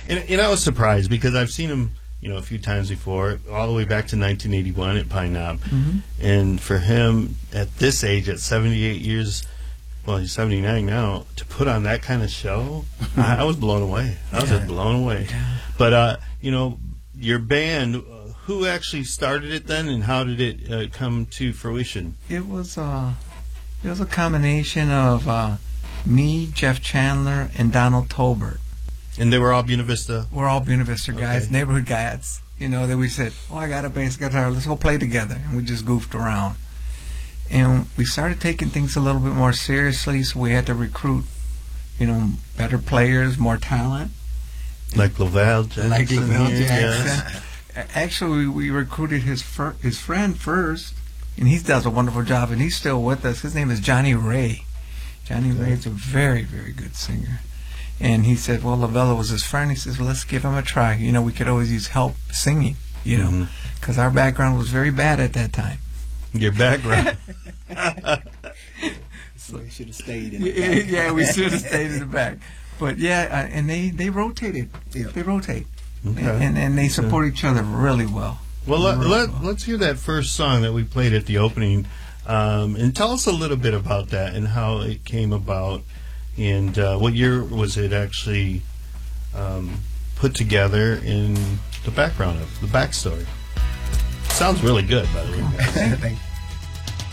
And I was surprised because I've seen him, a few times before, all the way back to 1981 at Pine Knob. And for him, at this age, at 78 years, well, he's 79 now, to put on that kind of show, I was blown away. I was just blown away. Yeah. But, your band, who actually started it then, and how did it come to fruition? It was a combination of me, Jeff Chandler, and Donald Tolbert. And they were all Buena Vista? We're all Buena Vista guys, Okay. neighborhood guys. That we said, I got a bass guitar, let's go play together. And we just goofed around. And we started taking things a little bit more seriously, so we had to recruit, better players, more talent. Like Lavelle Jackson. Like Lavelle here, Jackson. yes. Actually, we recruited his friend first, and he does a wonderful job, and he's still with us. His name is Johnny Ray. Johnny Ray is a very, very good singer. And he said, well, Lavella was his friend. He says, well, let's give him a try. We could always use help singing, because our background was very bad at that time. Your background. So we should have stayed in the back. Yeah, we should have stayed in the back. But yeah, and they rotated. Yeah. They rotate. Okay. And they support each other really well. Well, let's hear that first song that we played at the opening, and tell us a little bit about that and how it came about, and what year was it actually put together in the background of the backstory. Sounds really good, by the way. Thank you.